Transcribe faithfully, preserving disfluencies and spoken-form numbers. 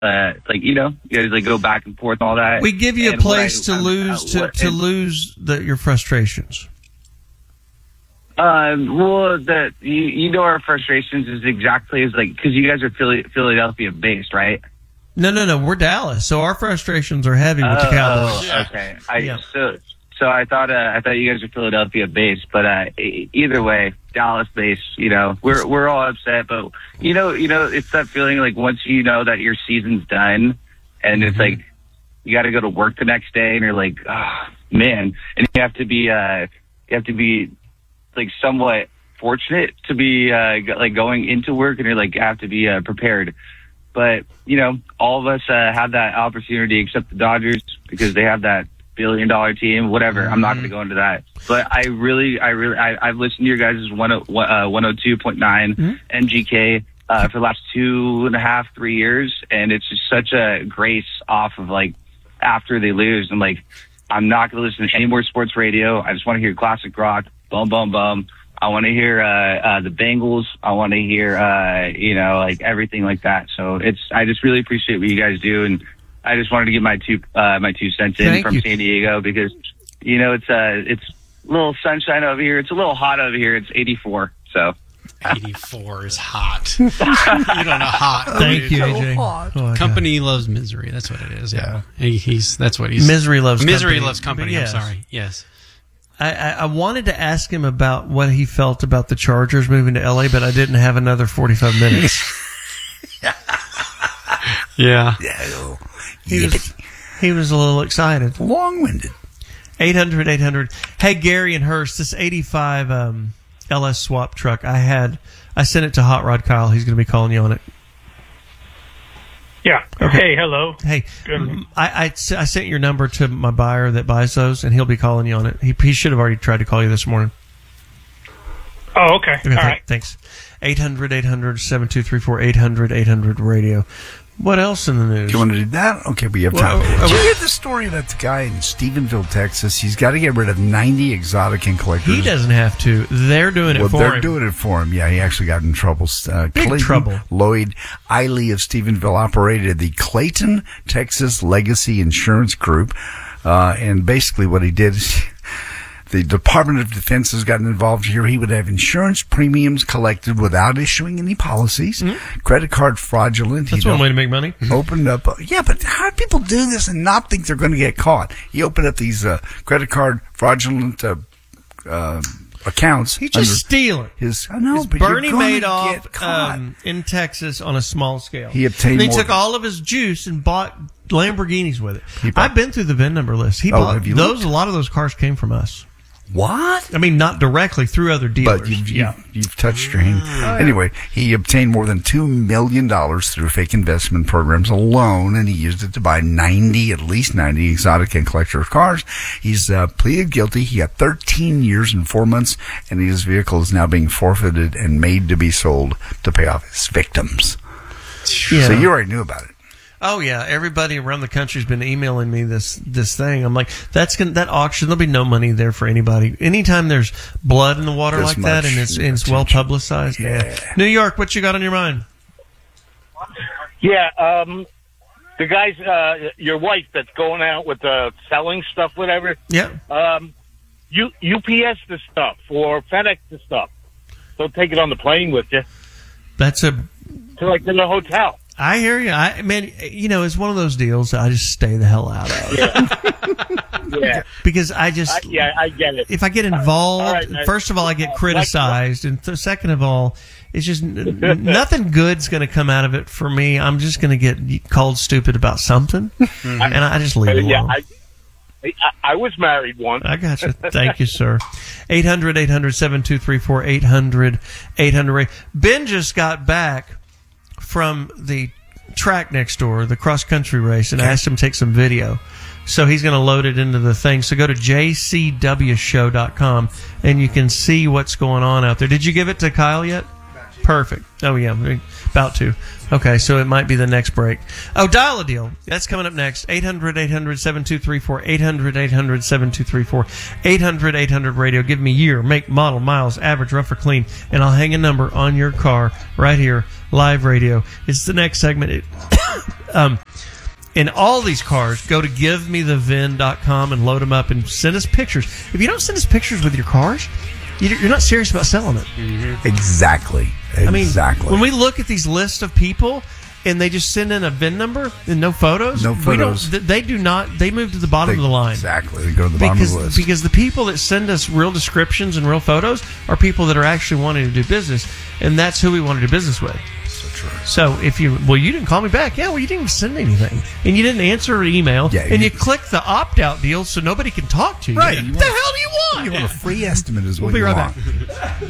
Uh, like, you know, you guys like go back and forth and all that. We give you and a place I, to I'm, lose uh, to, to and, lose the, your frustrations. Um, well, the you, you know our frustrations is exactly as like because you guys are Philly, Philadelphia based, right? No, no, no. We're Dallas, so our frustrations are heavy with oh, the Cowboys. Oh, okay. I, yeah. So, so I thought uh, I thought you guys were Philadelphia based, but uh, either way, Dallas based. You know, we're we're all upset, but you know, you know, it's that feeling like once you know that your season's done, and it's like you got to go to work the next day, and you're like, oh man, and you have to be uh, you have to be like somewhat fortunate to be uh, like going into work, and you're like have to be uh, prepared. But, you know, all of us uh, have that opportunity except the Dodgers because they have that billion dollar team, whatever. Mm-hmm. I'm not going to go into that. But I really, I really, I, I've listened to your guys' one oh two point nine mm-hmm. N G K uh, for the last two and a half, three years. And it's just such a grace off of like after they lose. And like, I'm not going to listen to any more sports radio. I just want to hear classic rock, bum, bum, bum. I want to hear uh, uh, the Bengals. I want to hear, uh, you know, like everything like that. So it's. I just really appreciate what you guys do, and I just wanted to get my two uh, my two cents in Thank from you. San Diego because, you know, it's uh, it's a little sunshine over here. It's a little hot over here. It's eighty-four. So eighty-four is hot. You don't know hot. Thank dude. you, A J. Oh, company loves misery. That's what it is. Yeah, yeah. He, he's that's what he's. Misery loves misery company. loves company. Yes. I'm sorry. Yes. I, I, I wanted to ask him about what he felt about the Chargers moving to L A, but I didn't have another forty-five minutes. yeah. Yeah. He was, he was a little excited. Long-winded. eight hundred eight hundred Hey, Gary and Hurst, this eighty-five um, L S swap truck, I had, I sent it to Hot Rod Kyle. He's going to be calling you on it. Yeah. Okay. Hey, hello. Hey, Good. I, I, I sent your number to my buyer that buys those, and he'll be calling you on it. He, he should have already tried to call you this morning. Oh, okay. okay All th- right. Thanks. eight hundred eight hundred seven two three four eight hundred eight hundred radio What else in the news? Do you want to do that? Okay, we have time. Well, Did you hear the story about the guy in Stephenville, Texas? He's got to get rid of ninety exotic and collectors. He doesn't have to. They're doing it well, for they're him. doing it for him. Yeah, he actually got in trouble. Uh, Big Clayton trouble. Lloyd Eiley of Stephenville operated the Clayton, Texas Legacy Insurance Group. Uh, and basically what he did is the Department of Defense has gotten involved here. He would have insurance premiums collected without issuing any policies, mm-hmm. credit card fraudulent. That's He'd one way to make money. Opened up, uh, yeah, but how do people do this and not think they're going to get caught? He opened up these uh, credit card fraudulent uh, uh, accounts. He's just stealing. His, I know, It's but Bernie you're gonna Madoff get caught. um, in Texas on a small scale. He obtained and he more took than- all of his juice and bought Lamborghinis with it. He bought- I've been through the V I N number list. He Oh, bought have you those. looked? A lot of those cars came from us. What? I mean, not directly through other dealers. But you've, yeah. you've, you've touched your hand. Oh, yeah. Anyway, he obtained more than two million dollars through fake investment programs alone, and he used it to buy ninety, at least ninety, exotic and collector cars. He's uh, pleaded guilty. He got thirteen years and four months, and his vehicle is now being forfeited and made to be sold to pay off his victims. Yeah. So you already knew about it. Oh yeah, everybody around the country's been emailing me this this thing. I'm like, that's gonna, that auction. There'll be no money there for anybody. Anytime there's blood in the water This like that, much and it's and it's well publicized. Yeah. yeah. New York, what you got on your mind? Yeah, um, the guys, uh, your wife that's going out with the selling stuff, whatever. Yeah. Um, U, U P S the stuff or FedEx the stuff. Don't take it on the plane with you. That's a. To like to the hotel. I hear you. I man, you know, it's one of those deals that I just stay the hell out of. Yeah. yeah. Because I just. I, yeah, I get it. If I get involved, All right, man. first of all, I get criticized, and th- second of all, it's just n- n- nothing good's going to come out of it for me. I'm just going to get called stupid about something, and I just leave it yeah, alone. I, I, I was married once. I got you. Thank you, sir. eight hundred eight hundred seven two three four eight hundred eight hundred Ben just got back from the track next door, the cross country race, and I asked him to take some video. So he's going to load it into the thing. So go to j c w show dot com and you can see what's going on out there. Did you give it to Kyle yet? Perfect. Oh, yeah. About to. Okay, so it might be the next break. Oh, Dial a Deal. That's coming up next. eight hundred eight hundred seven two three four eight hundred eight hundred seven two three four eight hundred eight hundred radio. Give me year, make, model, miles, average, rough or clean, and I'll hang a number on your car right here, live radio. It's the next segment. It, Um, in all these cars, go to give me the V I N dot com and load them up and send us pictures. If you don't send us pictures with your cars, you're not serious about selling it. Mm-hmm. Exactly. Exactly. I mean, when we look at these lists of people and they just send in a V I N number and no photos, no we photos. don't, they do not. They move to the bottom They- of the line. Exactly. They go to the bottom because, of the list. Because the people that send us real descriptions and real photos are people that are actually wanting to do business, and that's who we want to do business with. So true. So if you, well, you didn't call me back. Yeah, well, you didn't even send anything. And you didn't answer an email. Yeah, and you- you, click the opt-out deal so nobody can talk to you. Right. What You the want- hell do you want? You want a free estimate is We'll what be you right want. back.